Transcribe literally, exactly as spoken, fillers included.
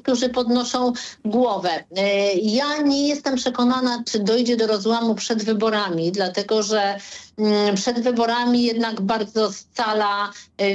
którzy podnoszą głowę. Ja nie jestem przekonana, czy dojdzie do rozłamu przed wyborami, dlatego że przed wyborami jednak bardzo scala